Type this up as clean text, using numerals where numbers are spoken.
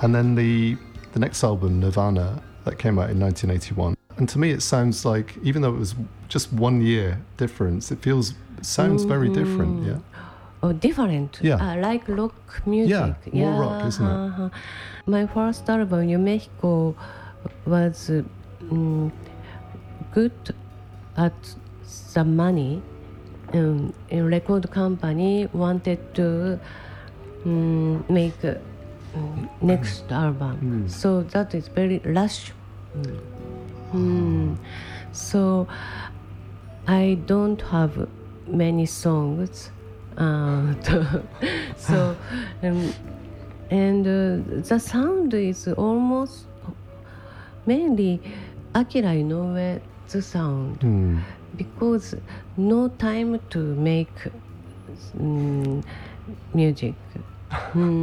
And then the next album, Nirvana, that came out in 1981. And to me, it sounds like, even though it was just 1 year difference, it sounds very different, yeah? Oh, different? Yeah. Like rock music? Yeah, more rock, isn't it? My first album, New Mexico, was good at the money. A record company wanted to make next album. So that is very rush. So I don't have many songs. So the sound is almost mainly Akira Inoue sound, because no time to make music.